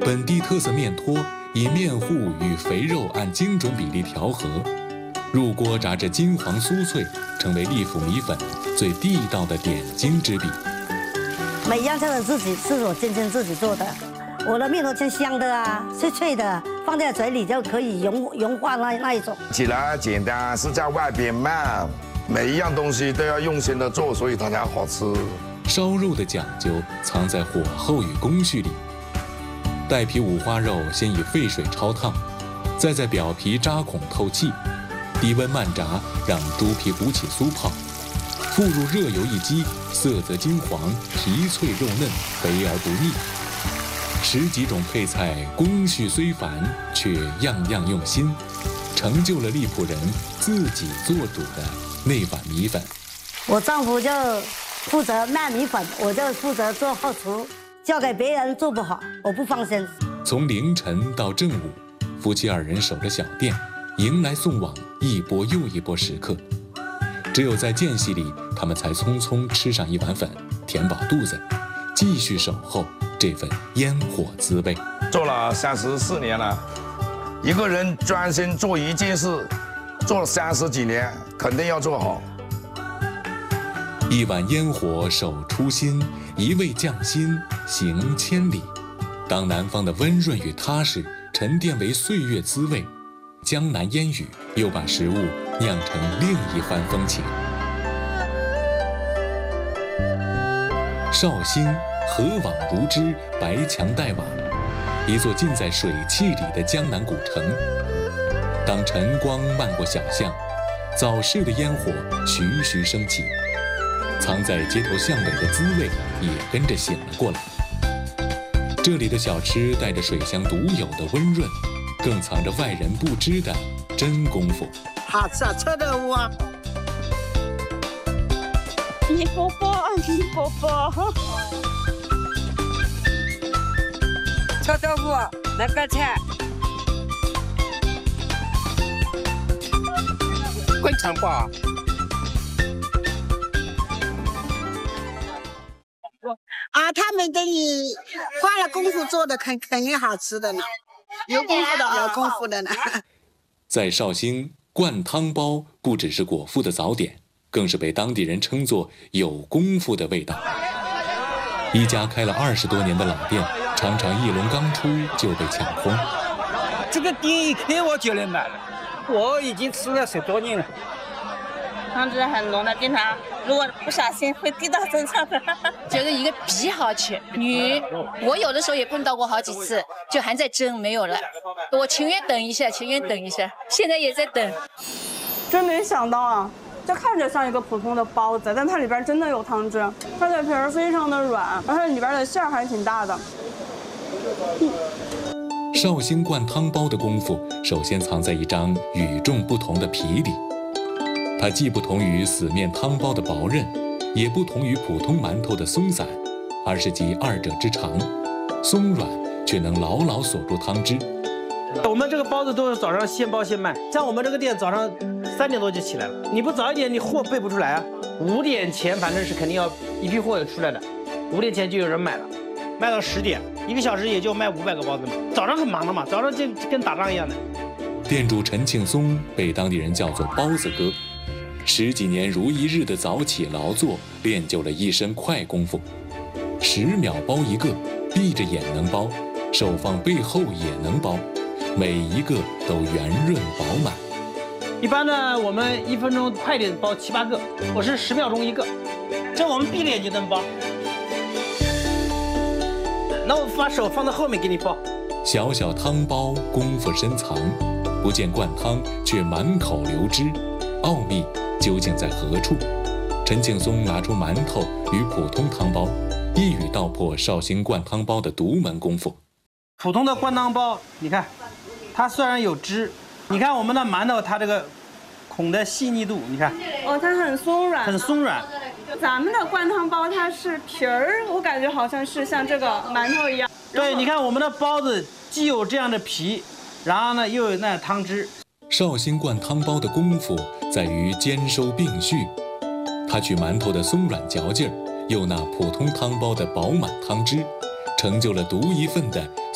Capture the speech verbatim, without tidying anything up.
本地特色面托以面糊与肥肉按精准比例调和，入锅炸至金黄酥脆，成为利府米粉最地道的点睛之笔。 每一样菜都自己是我亲亲自己做的，我的面头清香的啊，脆脆的，放在嘴里就可以融融化那那一种。 起来简单，是在外边慢，每一样东西都要用心的做，所以它才好吃。 烧肉的讲究藏在火候与工序里。带皮五花肉先以沸水焯烫，再在表皮扎孔透气，低温慢炸，让猪皮鼓起酥泡。复入热油一激，色泽金黄，皮脆肉嫩，肥而不腻。十几种配菜，工序虽繁，却样样用心，成就了利浦人自己做主的那碗米粉。 我丈夫就负责卖米粉，我就负责做后厨，交给别人做不好，我不放心。 从凌晨到正午，夫妻二人守着小店，迎来送往一波又一波食客。只有在间隙里，他们才匆匆吃上一碗粉，填饱肚子，继续守候这份烟火滋味。 做了三十四年了，一个人专心做一件事，做了三十几年，肯定要做好。 一碗烟火守初心，一味匠心行千里。当南方的温润与踏实沉淀为岁月滋味，江南烟雨又把食物酿成另一番风情。绍兴河网如织，白墙黛瓦，一座浸在水汽里的江南古城。当晨光漫过小巷，早市的烟火徐徐升起，藏在街头巷尾的滋味也跟着醒了过来。这里的小吃带着水乡独有的温润，更藏着外人不知的真功夫。 好吃啊，臭豆腐啊！ 你伯伯，你伯伯， 臭豆腐那个菜， 非常棒。 啊，他们给你花了功夫做的，肯肯定好吃的呢，有功夫的啊，有功夫的呢。 在绍兴，灌汤包不只是果腹的早点，更是被当地人称作有功夫的味道。一家开了二十多年的老店，常常一笼刚出就被抢空。 这个店一开我就来买了，我已经吃了十多年了。 汤汁很浓的，经常如果不小心会滴到身上的。 觉得一个皮好吃，鱼我有的时候也碰到过好几次，就还在蒸没有了，我情愿等一下，情愿等一下，现在也在等。 真没想到啊，这看着像一个普通的包子，但它里边真的有汤汁，它的皮儿非常的软，而且里边的馅儿还挺大的。 嗯绍兴灌汤包的功夫，首先藏在一张与众不同的皮里。它既不同于死面汤包的薄韧，也不同于普通馒头的松散，而是集二者之长，松软却能牢牢锁住汤汁。 我们这个包子都是早上现包现卖，像我们这个店早上三点多就起来了，你不早一点，你货备不出来啊。五点前反正是肯定要一批货有出来的，五点前就有人买了，卖到十点，一个小时也就卖五百个包子嘛。早上很忙的嘛，早上就跟打仗一样的。 店主陈庆松被当地人叫做包子哥。十几年如一日的早起劳作，练就了一身快功夫。十秒包一个，闭着眼能包，手放背后也能包，每一个都圆润饱满。 一般呢，我们一分钟快点包七八个，我是十秒钟一个，这我们闭着眼就能包。那我把手放在后面给你包。 小小汤包功夫深藏，不见灌汤却满口流汁，奥秘究竟在何处？陈庆松拿出馒头与普通汤包，一语道破绍兴灌汤包的独门功夫。 普通的灌汤包，你看，它虽然有汁，你看我们的馒头，它这个孔的细腻度，你看， 哦，它很松软， 很松软。 咱们的灌汤包它是皮儿，我感觉好像是像这个馒头一样。 对，你看我们的包子既有这样的皮，然后呢又有那汤汁。 绍兴灌汤包的功夫在于兼收并蓄，它取馒头的松软嚼劲儿，又那普通汤包的饱满汤汁，成就了独一份的